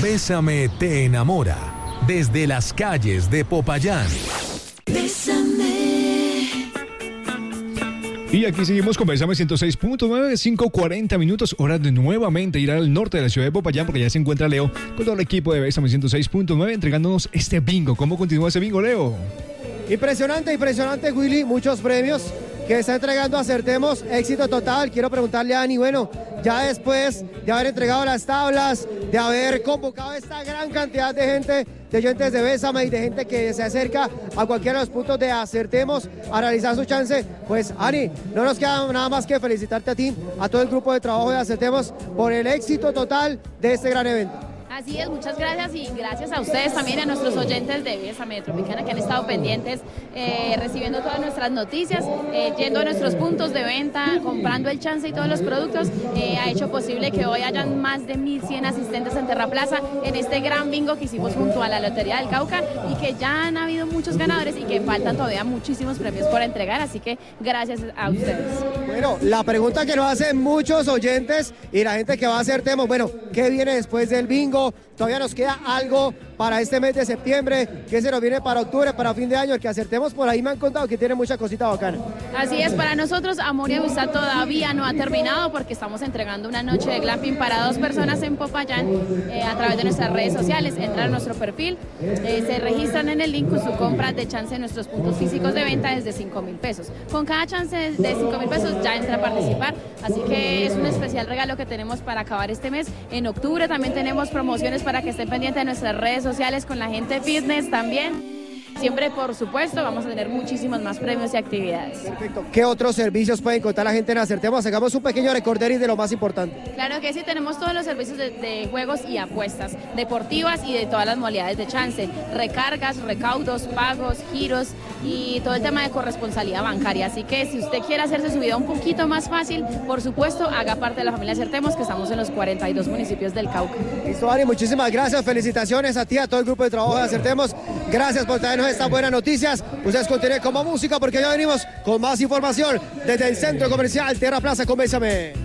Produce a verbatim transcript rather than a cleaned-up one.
Bésame te enamora. Desde las calles de Popayán. Bésame. Y aquí seguimos con Bésame ciento seis punto nueve, cinco cuarenta minutos, hora de nuevamente ir al norte de la ciudad de Popayán, porque ya se encuentra Leo con todo el equipo de Bésame ciento seis punto nueve entregándonos este bingo. ¿Cómo continúa ese bingo, Leo? Impresionante, impresionante, Willy, muchos premios que está entregando Acertemos, éxito total. Quiero preguntarle a Ani, bueno, ya después de haber entregado las tablas, de haber convocado a esta gran cantidad de gente, de oyentes de Bésame y de gente que se acerca a cualquiera de los puntos de Acertemos a realizar su chance, pues Ani, no nos queda nada más que felicitarte a ti, a todo el grupo de trabajo de Acertemos por el éxito total de este gran evento. Así es, muchas gracias y gracias a ustedes también, a nuestros oyentes de Bésame Tropicana que han estado pendientes, eh, recibiendo todas nuestras noticias, eh, yendo a nuestros puntos de venta, comprando el chance y todos los productos. Eh, ha hecho posible que hoy hayan más de mil cien asistentes en Terraplaza en este gran bingo que hicimos junto a la Lotería del Cauca y que ya han habido muchos ganadores y que faltan todavía muchísimos premios por entregar, así que gracias a ustedes. Bueno, la pregunta que nos hacen muchos oyentes y la gente que va a Acertemos, bueno, ¿qué viene después del bingo? Todavía nos queda algo para este mes de septiembre, que se nos viene para octubre, para fin de año, el que Acertemos por ahí me han contado que tiene mucha cosita bacana. Así es, para nosotros Amor y Amistad todavía no ha terminado porque estamos entregando una noche de glamping para dos personas en Popayán eh, a través de nuestras redes sociales. Entran a nuestro perfil, eh, se registran en el link con su compra de chance en nuestros puntos físicos de venta desde cinco mil pesos. Con cada chance de cinco mil pesos ya entra a participar, así que es un especial regalo que tenemos para acabar este mes. En octubre también tenemos promociones para que estén pendientes de nuestras redes sociales con la gente fitness también. Siempre, por supuesto, vamos a tener muchísimos más premios y actividades. Perfecto. ¿Qué otros servicios puede encontrar la gente en Acertemos? Hagamos un pequeño recorderis de lo más importante. Claro que sí, tenemos todos los servicios de, de juegos y apuestas deportivas y de todas las modalidades de chance. Recargas, recaudos, pagos, giros y todo el tema de corresponsalía bancaria. Así que si usted quiere hacerse su vida un poquito más fácil, por supuesto, haga parte de la familia Acertemos, que estamos en los cuarenta y dos municipios del Cauca. Listo, Ari, muchísimas gracias. Felicitaciones a ti, a todo el grupo de trabajo de Acertemos. Gracias por traernos estas buenas noticias. Ustedes continúen como música porque ya venimos con más información desde el Centro Comercial Terraplaza con Bésame.